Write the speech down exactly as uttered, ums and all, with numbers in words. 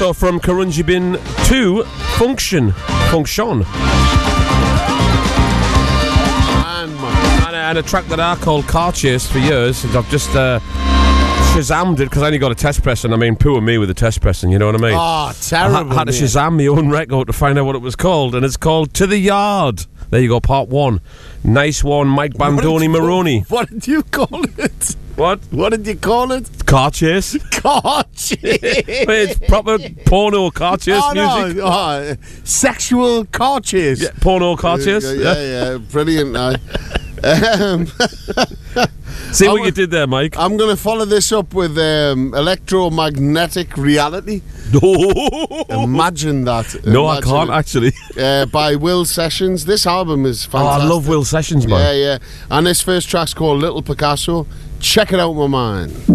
Also from Karunji Bin to Function. Function. Man, man. And, and a track that I called Car Chase for years, and I've just uh, Shazammed it because I only got a test pressing. I mean, poor me with the test pressing, you know what I mean? Oh, terrible. I ha- had to mate. Shazam my own record to find out what it was called, and it's called To the Yard. There you go, part one. Nice one, Mike Bandoni Maroney. What did you call it? What? What did you call it? Car Chase. Car chase. It's proper porno car chase oh, music. No. Oh, sexual car chase. Yeah, porno car chase. Yeah, yeah, yeah. Brilliant. uh, um, See what I'm, you did there, Mike. I'm going to follow this up with um, electromagnetic reality. Imagine that. No, Imagine I can't it. actually. Uh, by Will Sessions. This album is Oh, fantastic. I love Will Sessions, man. Yeah, yeah. And this first track's called Little Picasso. Check it out, my man.